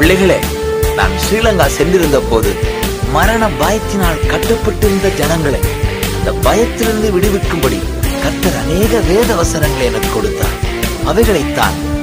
பிள்ளைகளே, நான் ஸ்ரீலங்கா சென்றிருந்த போது மரண பயத்தினால் கட்டப்பட்டிருந்த ஜனங்களை அந்த பயத்திலிருந்து விடுவிக்கும்படி கர்த்தர் அநேக வேத வசனங்களை எனக்கு கொடுத்தார். அவைகளைத்தான்